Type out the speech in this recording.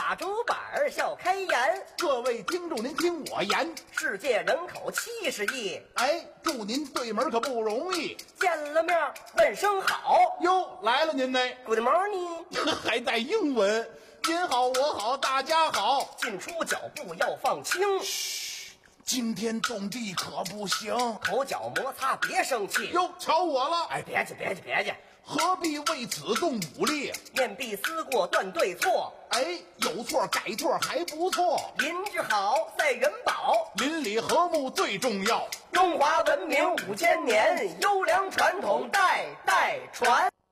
打竹板笑开颜。 各位听众，您听我言， 世界人口70亿， 哎，祝您对门可不容易。 见了面问声好。 哟，来了您呢 Good morning， 还带英文。您好，我好，大家好。 进出脚步要放轻， 惊天动地可不行。 口角摩擦别生气。 哟，瞧我了。 哎，别介， 何必为此动武力？ 面壁思过断对错。 哎，有错改错还不错。 邻居好赛人保， 邻里和睦最重要。 中华文明5000年，优良传统代代传。